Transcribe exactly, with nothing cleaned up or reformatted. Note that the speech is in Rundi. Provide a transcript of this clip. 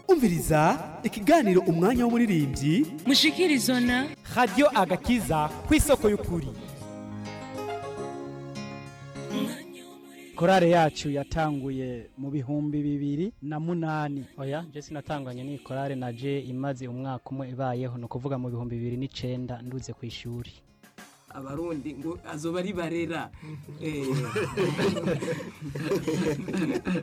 umviriza ikiganiro umwanya w'umuririmbyi mushikirizwa na Radio Agakiza kw'isoko y'ukuri. Korale yacu yatanguye mu bihumbi bibiri na munani. Oya, je sinatanganye ni korale naje imaze umwaka umwe ibayeho, no kuvuga mu bihumbi bibiri n'icenda nduze ku ishuri. Abarundi ngo azoba ari barera. Eh.